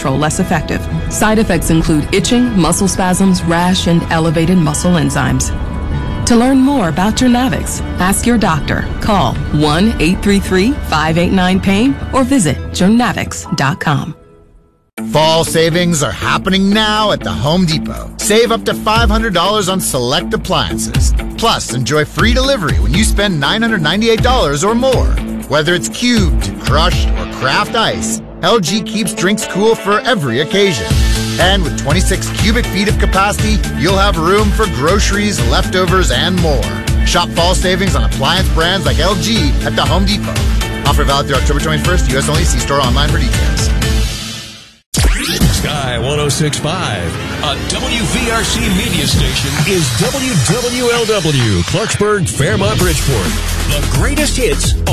control less effective. Side effects include itching, muscle spasms, rash, and elevated muscle enzymes. To learn more about Journavx, ask your doctor. Call 1-833-589-PAIN or visit journavx.com. Fall savings are happening now at the Home Depot. Save up to $500 on select appliances. Plus, enjoy free delivery when you spend $998 or more. Whether it's cubed, crushed, or craft ice, LG keeps drinks cool for every occasion. And with 26 cubic feet of capacity, you'll have room for groceries, leftovers, and more. Shop fall savings on appliance brands like LG at the Home Depot. Offer valid through October 21st. U.S. only. See store online for details. Sky 106.5, a WVRC media station, is WWLW, Clarksburg, Fairmont, Bridgeport. The greatest hits